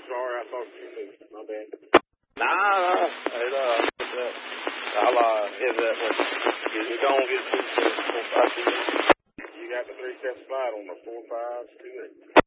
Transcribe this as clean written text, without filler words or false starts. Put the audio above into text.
sorry. I thought you knew. My bad. Nah, I'll hit that one. You don't get 2 cents. You got the 3-step slide on the 4, 5, 2, 8.